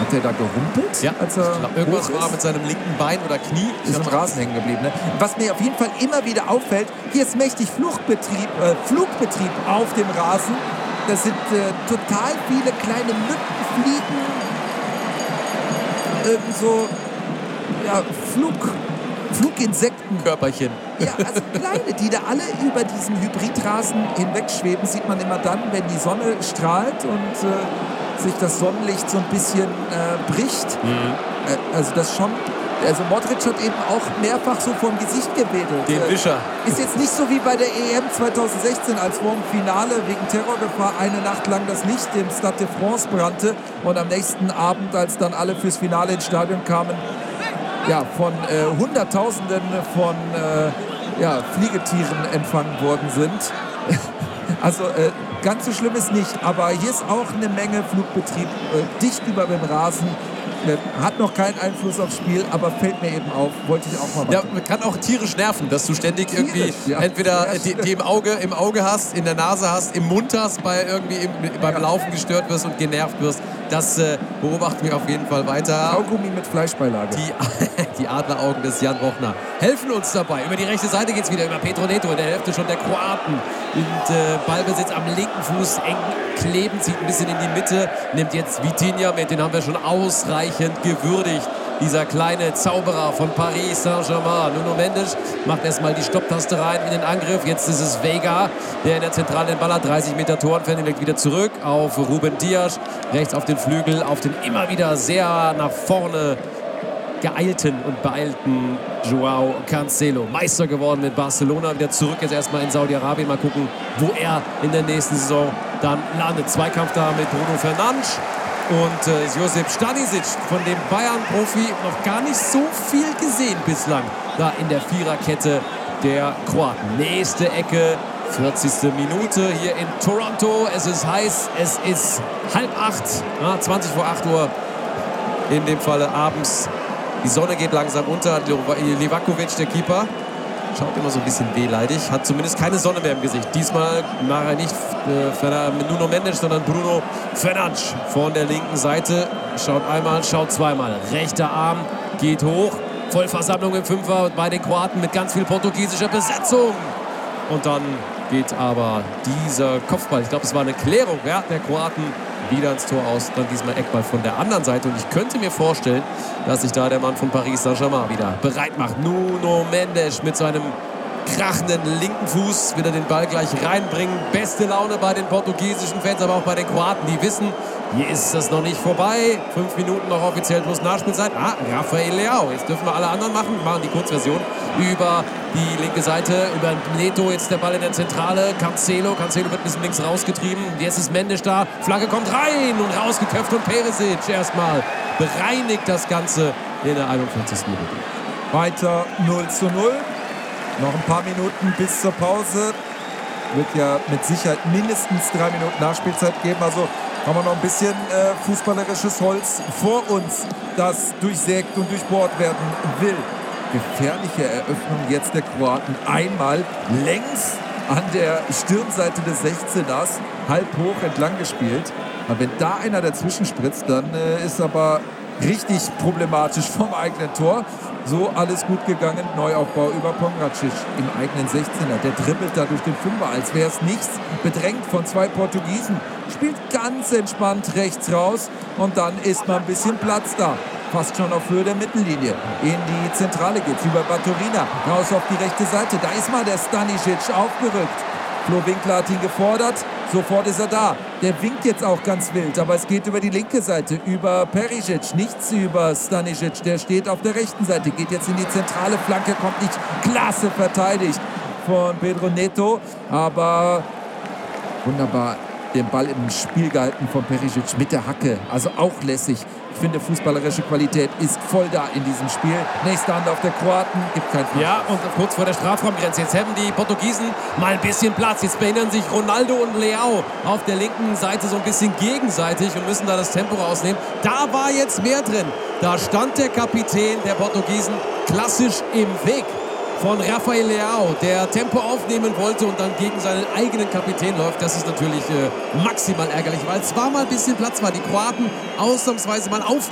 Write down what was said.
Hat er da gerumpelt? Ja, als er irgendwas hoch ist? war mit seinem linken Bein oder Knie. Ist im Rasen hängen geblieben. Ne? Was mir auf jeden Fall immer wieder auffällt, hier ist mächtig Flugbetrieb auf dem Rasen. Das sind total viele kleine Mückenfliegen. Irgend so, ja, Fluginsekten. Körperchen. Ja, also kleine, die da alle über diesen Hybridrasen hinwegschweben, sieht man immer dann, wenn die Sonne strahlt und sich das Sonnenlicht so ein bisschen bricht. Also das schon. Also Modric hat eben auch mehrfach so vom Gesicht gewedelt. Den Wischer. Ist jetzt nicht so wie bei der EM 2016, als vor dem Finale wegen Terrorgefahr eine Nacht lang das Licht im Stade de France brannte und am nächsten Abend, als dann alle fürs Finale ins Stadion kamen, ja, von Hunderttausenden von Fliegetieren empfangen worden sind. Also ganz so schlimm ist nicht, aber hier ist auch eine Menge Flugbetrieb dicht über dem Rasen. Hat noch keinen Einfluss aufs Spiel, aber fällt mir eben auf, wollte ich auch mal machen. Ja, kann auch tierisch nerven, dass du ständig irgendwie ja. entweder die im Auge hast, in der Nase hast, im Mund hast, beim Laufen gestört wirst und genervt wirst. Das beobachten wir auf jeden Fall weiter. Kaugummi mit Fleischbeilage. Die Adleraugen des Jan Bochner helfen uns dabei. Über die rechte Seite geht es wieder, über Pedro Neto in der Hälfte schon der Kroaten. Und Ballbesitz am linken Fuß, eng kleben, zieht ein bisschen in die Mitte, nimmt jetzt Vitinha mit, den haben wir schon ausreichend gewürdigt. Dieser kleine Zauberer von Paris Saint-Germain. Nuno Mendes macht erstmal die Stopptaste rein in den Angriff. Jetzt ist es Vega, der in der Zentrale den Ball hat. 30 Meter Torentfernung, legt wieder zurück auf Ruben Dias. Rechts auf den Flügel, auf den immer wieder sehr nach vorne geeilten und beeilten Joao Cancelo. Meister geworden mit Barcelona. Wieder zurück jetzt erstmal in Saudi-Arabien. Mal gucken, wo er in der nächsten Saison dann landet. Zweikampf da mit Bruno Fernandes. Und Josip Stanisic, von dem Bayern-Profi noch gar nicht so viel gesehen bislang. Da in der Viererkette der Kroaten. Nächste Ecke, 40. Minute hier in Toronto. Es ist heiß, es ist 7:30, 20 vor 8 Uhr. In dem Falle abends. Die Sonne geht langsam unter. Livakovic, der Keeper, schaut immer so ein bisschen wehleidig. Hat zumindest keine Sonne mehr im Gesicht. Diesmal macht er nicht Nuno Mendes, sondern Bruno Fernandes von der linken Seite. Schaut einmal, schaut zweimal. Rechter Arm geht hoch. Vollversammlung im Fünfer bei den Kroaten mit ganz viel portugiesischer Besetzung. Und dann geht aber dieser Kopfball, ich glaube, es war eine Klärung der Kroaten, wieder ins Tor aus. Dann diesmal Eckball von der anderen Seite. Und ich könnte mir vorstellen, dass sich da der Mann von Paris Saint-Germain wieder bereit macht. Nuno Mendes mit seinem krachenden linken Fuß wieder den Ball gleich reinbringen. Beste Laune bei den portugiesischen Fans, aber auch bei den Kroaten. Die wissen, hier ist das noch nicht vorbei. 5 Minuten noch offiziell plus Nachspielzeit. Rafael Leao. Jetzt dürfen wir alle anderen machen. Machen die Kurzversion über die linke Seite. Über Neto jetzt der Ball in der Zentrale. Cancelo wird ein bisschen links rausgetrieben. Jetzt ist Mendes da. Flagge kommt rein und rausgeköpft. Und Perisic erstmal bereinigt das Ganze in der 41. Minute. Weiter 0:0. Noch ein paar Minuten bis zur Pause. Wird ja mit Sicherheit mindestens 3 Minuten Nachspielzeit geben. Also haben wir noch ein bisschen fußballerisches Holz vor uns, das durchsägt und durchbohrt werden will. Gefährliche Eröffnung jetzt der Kroaten. Einmal längs an der Stirnseite des 16ers, halb hoch entlang gespielt. Aber wenn da einer dazwischen spritzt, dann ist aber richtig problematisch vom eigenen Tor. So alles gut gegangen. Neuaufbau über Pongracic im eigenen 16er. Der dribbelt da durch den Fünfer, als wäre es nichts. Bedrängt von 2 Portugiesen. Spielt ganz entspannt rechts raus. Und dann ist mal ein bisschen Platz da. Fast schon auf Höhe der Mittellinie. In die Zentrale geht's über Baturina. Raus auf die rechte Seite. Da ist mal der Stanisic aufgerückt. Flo Winkler hat ihn gefordert. Sofort ist er da. Der winkt jetzt auch ganz wild, aber es geht über die linke Seite, über Perisic, nichts über Stanisic. Der steht auf der rechten Seite, geht jetzt in die zentrale Flanke, kommt nicht. Klasse verteidigt von Pedro Neto, aber wunderbar den Ball im Spiel gehalten von Perisic mit der Hacke. Also auch lässig. Ich finde, fußballerische Qualität ist voll da in diesem Spiel. Nächste Hand auf der Kroaten, gibt kein Flanken. Ja, und kurz vor der Strafraumgrenze. Jetzt haben die Portugiesen mal ein bisschen Platz. Jetzt behindern sich Ronaldo und Leao auf der linken Seite so ein bisschen gegenseitig und müssen da das Tempo rausnehmen. Da war jetzt mehr drin. Da stand der Kapitän der Portugiesen klassisch im Weg von Rafael Leao, der Tempo aufnehmen wollte und dann gegen seinen eigenen Kapitän läuft. Das ist natürlich maximal ärgerlich, weil es war mal ein bisschen Platz, war die Kroaten ausnahmsweise mal auf